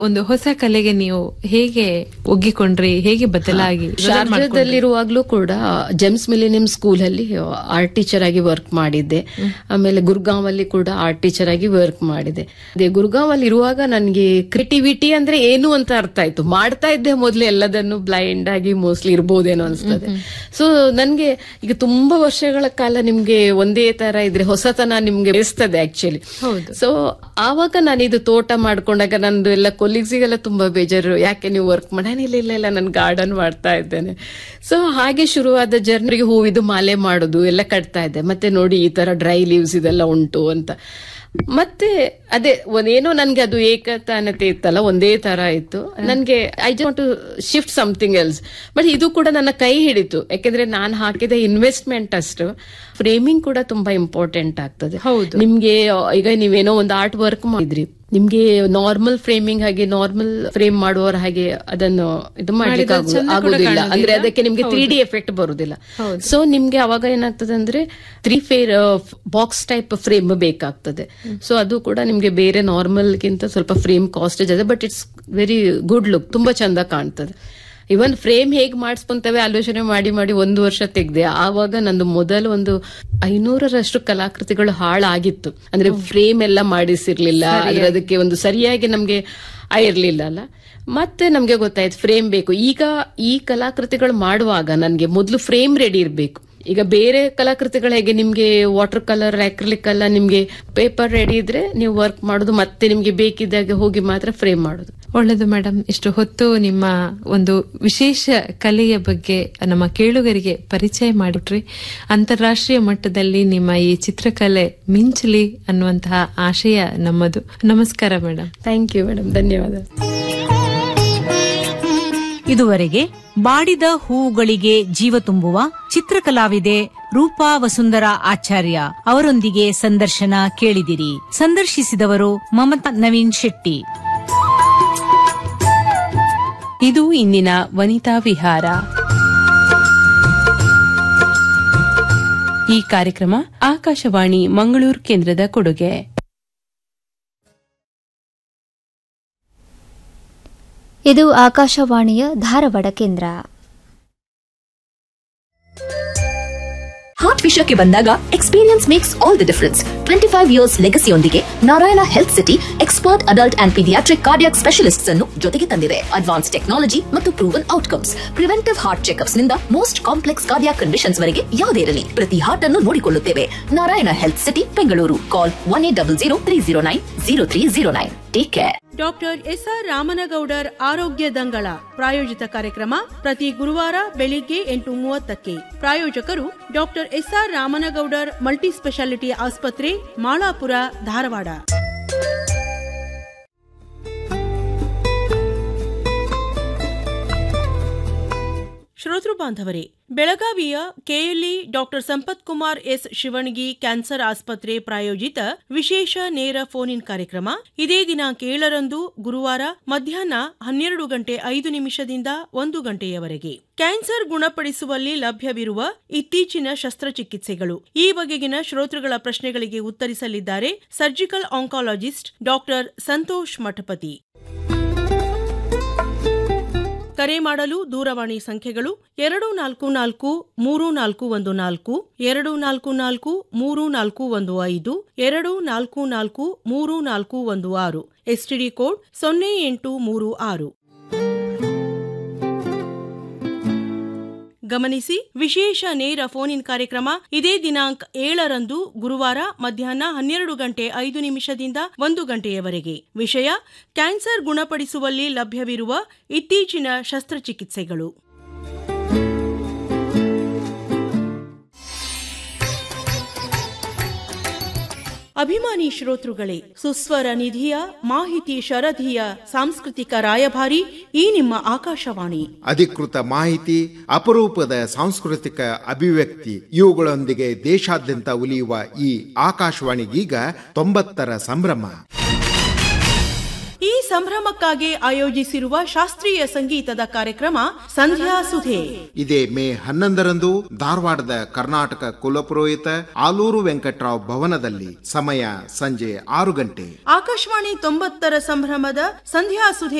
ಒಂದು ಹೊಸ ಕಲೆಗೆ ನೀವು ಹೇಗೆ ಒಗ್ಗಿಕೊಂಡ್ರಿ, ಹೇಗೆ ಬದಲಾಗಿ? ಶಾರ್ಜಾದಲ್ಲಿರುವಾಗ್ಲೂ ಕೂಡ ಜೆಮ್ಸ್ ಮಿಲಿನಿಯಂ ಸ್ಕೂಲ್ ಅಲ್ಲಿ ಆರ್ಟ್ ಟೀಚರ್ ಆಗಿ ವರ್ಕ್ ಮಾಡಿದ್ದೆ. ಆಮೇಲೆ ಗುರ್ಗಾಂವ್ ಅಲ್ಲಿ ಕೂಡ ಆರ್ಟ್ ಟೀಚರ್ ಆಗಿ ವರ್ಕ್ ಮಾಡಿದೆ. ಅದೇ ಗುರ್ಗಾಂವ್ ಅಲ್ಲಿ ಇರುವಾಗ ನನ್ಗೆ ಕ್ರಿಯೇಟಿವಿಟಿ ಅಂದ್ರೆ ಏನು ಅಂತ ಅರ್ಥ ಆಯ್ತು. ಮಾಡ್ತಾ ಇದ್ದೆ ಮೊದಲು ಎಲ್ಲದನ್ನು ಬ್ಲೈಂಡ್ ಆಗಿ ಮೋಸ್ಟ್ಲಿ ಇರ್ಬೋದೇನೋ ಅನ್ಸ್ತದೆ. ಸೊ ನನ್ಗೆ ಈಗ ತುಂಬಾ ವರ್ಷಗಳ ಕಾಲ ನಿಮ್ಗೆ ಒಂದೇ ತರ ಇದ್ರೆ ಹೊಸತನ ನಿಮ್ಗೆ ಬೇಸ್ತದೆ ಆಕ್ಚುಲಿ. ಸೊ ಆವಾಗ ನಾನು ಇದು ತೋಟ ಮಾಡ್ಕೊಂಡಾಗ ನಂದು ಎಲ್ಲ ಕೊಲೀಗ್ಸಿಗೆಲ್ಲ ತುಂಬಾ ಬೇಜಾರು, ಯಾಕೆ ನೀವು ವರ್ಕ್ ಇಲ್ಲ ನಾನು ಗಾರ್ಡನ್ ಮಾಡ್ತಾ ಇದ್ದೇನೆ. ಸೊ ಹಾಗೆ ಶುರುವಾದ ಜರ್ನಿಗೆ ಹೂವಿದು ಮಾಲೆ ಮಾಡೋದು ಎಲ್ಲ ಕಟ್ತಾ ಇದ್ದೆ. ಮತ್ತೆ ನೋಡಿ ಈ ತರ ಡ್ರೈ ಲೀವ್ಸ್ ಇದೆಲ್ಲ ಉಂಟು ಅಂತ. ಮತ್ತೆ ಅದೇ ಒಂದೇನೋ ನನ್ಗೆ ಅದು ಏಕತಾನತೆ ಇತ್ತಲ್ಲ, ಒಂದೇ ತರ ಇತ್ತು ನನ್ಗೆ. I just want to shift something else. But ಇದು ಕೂಡ ನನ್ನ ಕೈ ಹಿಡಿತು, ಯಾಕೆಂದ್ರೆ ನಾನು ಹಾಕಿದ ಇನ್ವೆಸ್ಟ್ಮೆಂಟ್ ಅಷ್ಟು. ಫ್ರೇಮಿಂಗ್ ಕೂಡ ತುಂಬಾ ಇಂಪಾರ್ಟೆಂಟ್ ಆಗ್ತದೆ. ಹೌದು, ನಿಮ್ಗೆ ಈಗ ನೀವೇನೋ ಒಂದು ಆರ್ಟ್ ವರ್ಕ್ ಮಾಡಿದ್ರಿ, ನಿಮ್ಗೆ ನಾರ್ಮಲ್ ಫ್ರೇಮಿಂಗ್ ಹಾಗೆ ನಾರ್ಮಲ್ ಫ್ರೇಮ್ ಮಾಡುವವರ ಹಾಗೆ ಅದನ್ನು ಇದು ಮಾಡ್ಲಿಕ್ಕೆ ಆಗುದಿಲ್ಲ. ಅಂದ್ರೆ ಅದಕ್ಕೆ ನಿಮ್ಗೆ 3D ಎಫೆಕ್ಟ್ ಬರುದಿಲ್ಲ. ಸೊ ನಿಮ್ಗೆ ಅವಾಗ ಏನಾಗ್ತದೆ ಅಂದ್ರೆ 3 ಬಾಕ್ಸ್ ಟೈಪ್ ಫ್ರೇಮ್ ಬೇಕಾಗ್ತದೆ. ಸೊ ಅದು ಕೂಡ ನಿಮ್ಗೆ ಬೇರೆ ನಾರ್ಮಲ್ ಗಿಂತ ಸ್ವಲ್ಪ ಫ್ರೇಮ್ ಕಾಸ್ಟ್ ಜಾಸ್ತಿ, but it's very good look, ತುಂಬಾ ಚಂದ ಕಾಣ್ತದೆ. ಇವನ್ ಫ್ರೇಮ್ ಹೇಗ್ ಮಾಡಿಸ್ಕೊಂತೇವೆ ಆಲೋಚನೆ ಮಾಡಿ ಮಾಡಿ 1 ವರ್ಷ ತೆಗ್ದೆ. ಆವಾಗ ನಂದು ಮೊದಲು ಒಂದು 500ರಷ್ಟು ಕಲಾಕೃತಿಗಳು ಹಾಳಾಗಿತ್ತು. ಅಂದ್ರೆ ಫ್ರೇಮ್ ಎಲ್ಲ ಮಾಡಿಸಿರ್ಲಿಲ್ಲ, ಅದಕ್ಕೆ ಒಂದು ಸರಿಯಾಗಿ ನಮ್ಗೆ ಇರ್ಲಿಲ್ಲ ಅಲ್ಲ. ಮತ್ತೆ ನಮ್ಗೆ ಗೊತ್ತಾಯ್ತು ಫ್ರೇಮ್ ಬೇಕು. ಈಗ ಈ ಕಲಾಕೃತಿಗಳು ಮಾಡುವಾಗ ನನ್ಗೆ ಮೊದಲು ಫ್ರೇಮ್ ರೆಡಿ ಇರ್ಬೇಕು. ಈಗ ಬೇರೆ ಕಲಾಕೃತಿಗಳು ಹೇಗೆ ನಿಮ್ಗೆ ವಾಟರ್ ಕಲರ್, ಅಕ್ರಿಲಿಕ್ ಎಲ್ಲ ನಿಮ್ಗೆ ಪೇಪರ್ ರೆಡಿ ಇದ್ರೆ ನೀವು ವರ್ಕ್ ಮಾಡೋದು, ಮತ್ತೆ ನಿಮ್ಗೆ ಬೇಕಿದ್ದಾಗ ಹೋಗಿ ಮಾತ್ರ ಫ್ರೇಮ್ ಮಾಡೋದು. ಒಳ್ಳೆದು ಮೇಡಮ್, ಇಷ್ಟು ಹೊತ್ತು ನಿಮ್ಮ ಒಂದು ವಿಶೇಷ ಕಲೆಯ ಬಗ್ಗೆ ನಮ್ಮ ಕೇಳುಗರಿಗೆ ಪರಿಚಯ ಮಾಡಿಟ್ರಿ. ಅಂತಾರಾಷ್ಟ್ರೀಯ ಮಟ್ಟದಲ್ಲಿ ನಿಮ್ಮ ಈ ಚಿತ್ರಕಲೆ ಮಿಂಚಲಿ ಅನ್ನುವಂತಹ ಆಶಯ ನಮ್ಮದು. ನಮಸ್ಕಾರ ಮೇಡಮ್. ಥ್ಯಾಂಕ್ ಯು ಮೇಡಮ್, ಧನ್ಯವಾದ. ಇದುವರೆಗೆ ಬಾಡಿದ ಹೂವುಗಳಿಗೆ ಜೀವ ತುಂಬುವ ಚಿತ್ರಕಲಾವಿದೆ ರೂಪಾ ವಸುಂಧರಾ ಆಚಾರ್ಯ ಅವರೊಂದಿಗೆ ಸಂದರ್ಶನ ಕೇಳಿದಿರಿ. ಸಂದರ್ಶಿಸಿದವರು ಮಮತಾ ನವೀನ್ ಶೆಟ್ಟಿ. ಇದು ಇಂದಿನ ವನಿತಾ ವಿಹಾರ. ಈ ಕಾರ್ಯಕ್ರಮ ಆಕಾಶವಾಣಿ ಮಂಗಳೂರು ಕೇಂದ್ರದ ಕೊಡುಗೆ. ಇದು ಆಕಾಶವಾಣಿಯ ಧಾರವಾಡ ಕೇಂದ್ರ. ಹಾರ್ಟ್ ವಿಷಯಕ್ಕೆ ಬಂದಾಗ experience makes all the difference. 25 years ಲೆಗಸಿಯೊಂದಿಗೆ Narayana health city expert adult and paediatric cardiac specialists ಅನ್ನು ಜೊತೆಗೆ ತಂದಿದೆ. ಅಡ್ವಾನ್ಸ್ ಟೆಕ್ನಾಲಜಿ ಮತ್ತು proven outcomes. Preventive heart checkups ನಿಂದ ಮೋಸ್ಟ್ ಕಾಂಪ್ಲೆಕ್ಸ್ ಕಾರ್ಡಿಯಾಕ್ ಕಂಡೀಷನ್ಸ್ ವರೆಗೆ ಯಾವುದೇ ಇರಲಿ, ಪ್ರತಿ ಹಾರ್ಟ್ ಅನ್ನು ನೋಡಿಕೊಳ್ಳುತ್ತೇವೆ. Narayana health city, Bengaluru. ಕಾಲ್ 1800-309-0309. Take care. Doctor S R Ramanagoudar ಆರೋಗ್ಯ ದಂಗಳ ಪ್ರಾಯೋಜಿತ ಕಾರ್ಯಕ್ರಮ ಪ್ರತಿ ಗುರುವಾರ ಬೆಳಿಗ್ಗೆ 8:30ಕ್ಕೆ. ಪ್ರಾಯೋಜಕರು doctor S R Ramanagoudar multi speciality ಆಸ್ಪತ್ರೆ, ಮಾಳಾಪುರ, ಧಾರವಾಡ. ಶ್ರೋತೃ ಬಾಂಧವರೇ, ಬೆಳಗಾವಿಯ KLE doctor Sampath Kumar S Shivanagi cancer ಆಸ್ಪತ್ರೆ ಪ್ರಾಯೋಜಿತ ವಿಶೇಷ ನೇರ ಫೋನ್ ಇನ್ ಕಾರ್ಯಕ್ರಮ ಇದೇ ದಿನಾಂಕ 7ರಂದು ಗುರುವಾರ ಮಧ್ಯಾಹ್ನ 12:05 1 ಗಂಟೆಯವರೆಗೆ. ಕ್ಯಾನ್ಸರ್ ಗುಣಪಡಿಸುವಲ್ಲಿ ಲಭ್ಯವಿರುವ ಇತ್ತೀಚಿನ ಶಸ್ತ್ರಚಿಕಿತ್ಸೆಗಳು, ಈ ಬಗೆಗಿನ ಶ್ರೋತೃಗಳ ಪ್ರಶ್ನೆಗಳಿಗೆ ಉತ್ತರಿಸಲಿದ್ದಾರೆ surgical oncologist doctor Santosh Mathapati. ಕರೆ ಮಾಡಲು ದೂರವಾಣಿ ಸಂಖ್ಯೆಗಳು 244-3414, 244-3415, 244-3416, ಎಸ್ಟಿಡಿ ಕೋಡ್ 0836. ಗಮನಿಸಿ, ವಿಶೇಷ ನೇರ ಫೋನ್ ಇನ್ ಕಾರ್ಯಕ್ರಮ ಇದೇ ದಿನಾಂಕ 7ರಂದು ಗುರುವಾರ ಮಧ್ಯಾಹ್ನ 12:05 1 ಗಂಟೆಯವರೆಗೆ. ವಿಷಯ: ಕ್ಯಾನ್ಸರ್ ಗುಣಪಡಿಸುವಲ್ಲಿ ಲಭ್ಯವಿರುವ ಇತ್ತೀಚಿನ ಶಸ್ತ್ರಚಿಕಿತ್ಸೆಗಳು. ಅಭಿಮಾನಿ ಶ್ರೋತೃಗಳೇ, ಸುಸ್ವರ ನಿಧಿಯ ಮಾಹಿತಿ ಶರಧಿಯ ಸಾಂಸ್ಕೃತಿಕ ರಾಯಭಾರಿ ಈ ನಿಮ್ಮ ಆಕಾಶವಾಣಿ. ಅಧಿಕೃತ ಮಾಹಿತಿ, ಅಪರೂಪದ ಸಾಂಸ್ಕೃತಿಕ ಅಭಿವ್ಯಕ್ತಿ ಇವುಗಳೊಂದಿಗೆ ದೇಶಾದ್ಯಂತ ಉಲಿಯುವ ಈ ಆಕಾಶವಾಣಿಗೀಗ 90ರ ಸಂಭ್ರಮ. ಈ ಸಂಭ್ರಮಕ್ಕಾಗಿ ಆಯೋಜಿಸಿರುವ ಶಾಸ್ತ್ರೀಯ ಸಂಗೀತದ ಕಾರ್ಯಕ್ರಮ ಸಂಧ್ಯಾ ಸುಧೆ ಇದೇ ಮೇ 11ರಂದು ಧಾರವಾಡದ ಕರ್ನಾಟಕ ಕುಲಪುರೋಹಿತ ಆಲೂರು ವೆಂಕಟರಾವ್ ಭವನದಲ್ಲಿ. ಸಮಯ ಸಂಜೆ 6 ಗಂಟೆ. ಆಕಾಶವಾಣಿ 90ರ ಸಂಭ್ರಮದ ಸಂಧ್ಯಾ ಸುಧೆ